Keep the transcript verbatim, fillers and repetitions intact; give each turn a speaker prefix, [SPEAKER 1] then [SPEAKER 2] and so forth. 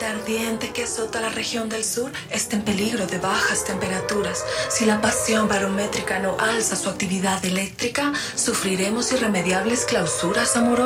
[SPEAKER 1] tormenta ardiente que azota la región del sur está en peligro de bajas temperaturas. Si la pasión barométrica no alza su actividad eléctrica, sufriremos irremediables clausuras amorosas.